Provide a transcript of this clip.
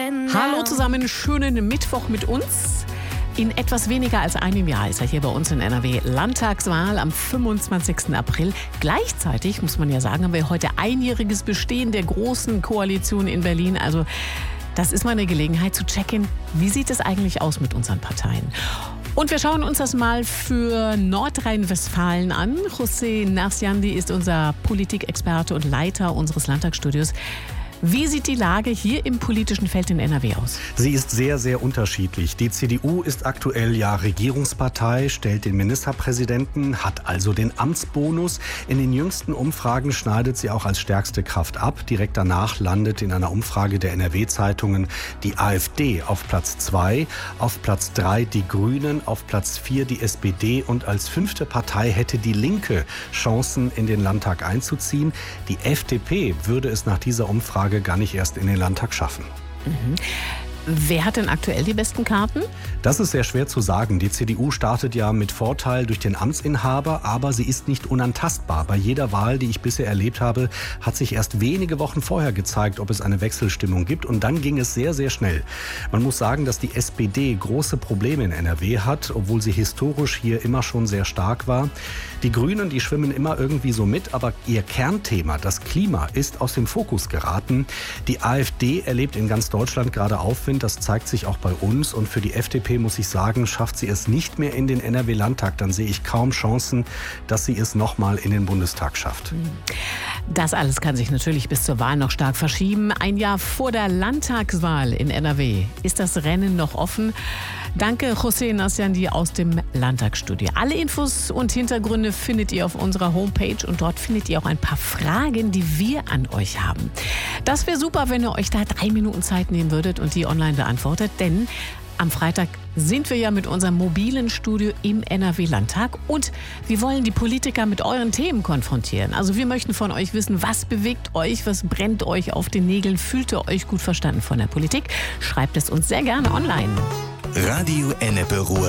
Hallo zusammen, schönen Mittwoch mit uns. In etwas weniger als einem Jahr ist ja hier bei uns in NRW Landtagswahl am 25. April. Gleichzeitig, muss man ja sagen, haben wir heute einjähriges Bestehen der Großen Koalition in Berlin. Also das ist mal eine Gelegenheit zu checken, wie sieht es eigentlich aus mit unseren Parteien. Und wir schauen uns das mal für Nordrhein-Westfalen an. José Narciandi ist unser Politikexperte und Leiter unseres Landtagsstudios. Wie sieht die Lage hier im politischen Feld in NRW aus? Sie ist sehr, sehr unterschiedlich. Die CDU ist aktuell ja Regierungspartei, stellt den Ministerpräsidenten, hat also den Amtsbonus. In den jüngsten Umfragen schneidet sie auch als stärkste Kraft ab. Direkt danach landet in einer Umfrage der NRW-Zeitungen die AfD auf Platz 2, auf Platz 3 die Grünen, auf Platz 4 die SPD und als 5. Partei hätte die Linke Chancen, in den Landtag einzuziehen. Die FDP würde es nach dieser Umfrage gar nicht erst in den Landtag schaffen. Wer hat denn aktuell die besten Karten? Das ist sehr schwer zu sagen. Die CDU startet ja mit Vorteil durch den Amtsinhaber, aber sie ist nicht unantastbar. Bei jeder Wahl, die ich bisher erlebt habe, hat sich erst wenige Wochen vorher gezeigt, ob es eine Wechselstimmung gibt. Und dann ging es sehr, sehr schnell. Man muss sagen, dass die SPD große Probleme in NRW hat, obwohl sie historisch hier immer schon sehr stark war. Die Grünen, die schwimmen immer irgendwie so mit, aber ihr Kernthema, das Klima, ist aus dem Fokus geraten. Die AfD erlebt in ganz Deutschland gerade Aufwind. Das zeigt sich auch bei uns. Und für die FDP, muss ich sagen, schafft sie es nicht mehr in den NRW-Landtag. Dann sehe ich kaum Chancen, dass sie es nochmal in den Bundestag schafft. Das alles kann sich natürlich bis zur Wahl noch stark verschieben. Ein Jahr vor der Landtagswahl in NRW ist das Rennen noch offen. Danke, José Narciandi aus dem Landtagsstudio. Alle Infos und Hintergründe findet ihr auf unserer Homepage und dort findet ihr auch ein paar Fragen, die wir an euch haben. Das wäre super, wenn ihr euch da 3 Minuten Zeit nehmen würdet und die online beantwortet, denn am Freitag sind wir ja mit unserem mobilen Studio im NRW-Landtag und wir wollen die Politiker mit euren Themen konfrontieren. Also wir möchten von euch wissen, was bewegt euch, was brennt euch auf den Nägeln, fühlt ihr euch gut verstanden von der Politik? Schreibt es uns sehr gerne online. Radio Ennepe Ruhr.